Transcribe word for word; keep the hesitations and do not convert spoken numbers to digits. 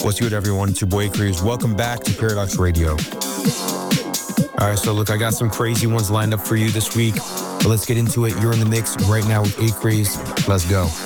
What's good, everyone? It's your boy Craze. Welcome back to Paradox Radio. All right, so look, I got some crazy ones lined up for you this week, but let's get into it. You're in the mix right now with A Craze. Let's go.